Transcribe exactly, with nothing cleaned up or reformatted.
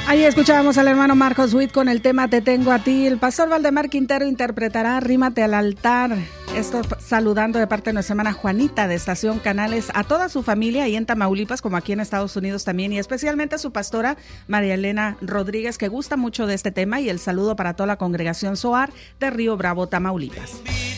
Ahí escuchábamos al hermano Marcos Witt con el tema Te tengo a ti. El pastor Valdemar Quintero interpretará Arrímate al altar. Esto saludando de parte de nuestra hermana Juanita de Estación Canales a toda su familia ahí en Tamaulipas como aquí en Estados Unidos también, y especialmente a su pastora María Elena Rodríguez, que gusta mucho de este tema, y el saludo para toda la congregación Zoar de Río Bravo, Tamaulipas.